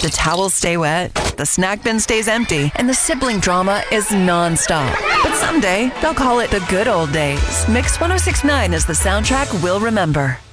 The towels stay wet, the snack bin stays empty, and the sibling drama is nonstop. But someday, they'll call it the good old days. Mix 106.9 is the soundtrack we'll remember.